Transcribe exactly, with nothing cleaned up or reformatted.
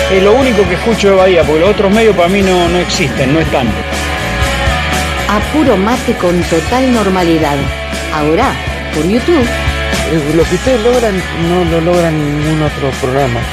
Es lo único que escucho de Bahía, porque los otros medios para mí no, no existen, no están. A puro mate con total normalidad. Ahora, por YouTube. Lo que ustedes logran no lo logran en ningún otro programa.